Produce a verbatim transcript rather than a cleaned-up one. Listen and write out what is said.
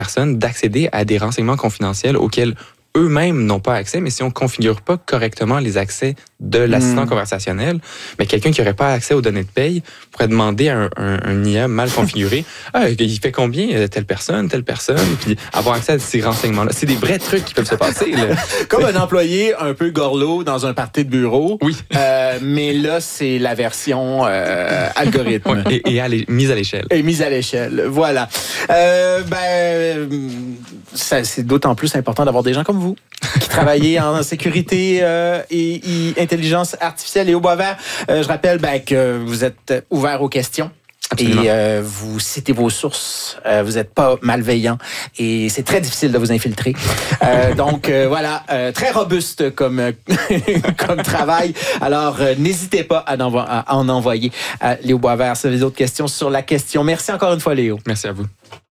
personnes d'accéder à des renseignements confidentiels auxquels eux-mêmes n'ont pas accès, mais si on ne configure pas correctement les accès de l'assistant mmh. conversationnel, mais quelqu'un qui n'aurait pas accès aux données de paye pourrait demander à un, un, un I A mal configuré « Ah, il fait combien telle personne, telle personne? » Puis avoir accès à ces renseignements-là. C'est des vrais trucs qui peuvent se passer. Là. Comme un employé un peu gorlot dans un party de bureau. Oui. Euh, mais là, c'est la version euh, algorithme. Ouais, et et à mise à l'échelle. Et mise à l'échelle, voilà. Euh, ben, ça, c'est d'autant plus important d'avoir des gens comme vous qui travaillez en sécurité euh, et, et intelligence artificielle. Et au Boisvert, euh, je rappelle ben, que vous êtes ouvert aux questions. Absolument. Et euh, vous citez vos sources, euh, vous n'êtes pas malveillant et c'est très difficile de vous infiltrer. Euh, donc euh, voilà, euh, très robuste comme comme travail. Alors euh, n'hésitez pas à en, à en envoyer à Léo Boisvert si vous avez d'autres questions sur la question. Merci encore une fois, Léo. Merci à vous.